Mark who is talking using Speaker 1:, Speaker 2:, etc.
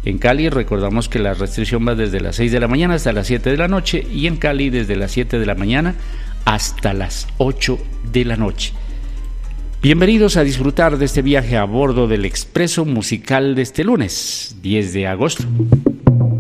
Speaker 1: En Cali recordamos que la restricción va desde las 6 de la mañana hasta las 7 de la noche y en Cali desde las 7 de la mañana hasta las 8 de la noche. Bienvenidos a disfrutar de este viaje a bordo del Expreso Musical de este lunes, 10 de agosto.